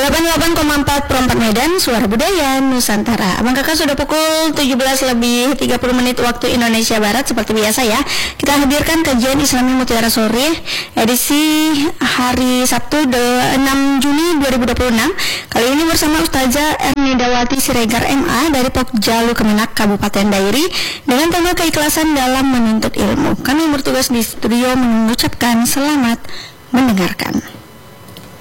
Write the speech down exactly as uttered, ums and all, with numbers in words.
delapan puluh delapan koma empat Pro empat Medan, Suara Budaya Nusantara. Abang kakak sudah pukul tujuh belas lebih tiga puluh menit waktu Indonesia Barat. Seperti biasa ya, kita hadirkan kajian Islami Mutiara Sore edisi hari Sabtu enam Juni dua ribu dua puluh enam. Kali ini bersama Ustazah Ernidawati Siregar M A dari Pokjalu Kemenak Kabupaten Dairi dengan tema keikhlasan dalam menuntut ilmu. Kami bertugas di studio mengucapkan selamat mendengarkan.